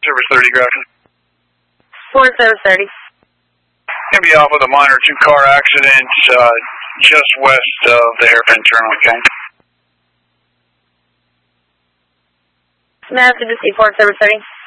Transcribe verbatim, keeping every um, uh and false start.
Service thirty, Grafton. Forest Service thirty. Going to be off with a minor two-car accident uh, just west of the hairpin terminal, okay? Master to see Forest Service thirty.